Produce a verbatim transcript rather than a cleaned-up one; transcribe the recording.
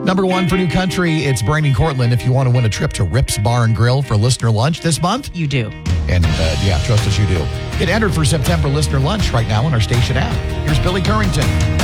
Number one for New Country, it's Brainy Cortland. If you want to win a trip to Rips Bar and Grill for listener lunch this month. You do. And uh, yeah, trust us, you do. Get entered for September listener lunch right now on our station app. Here's Billy Currington.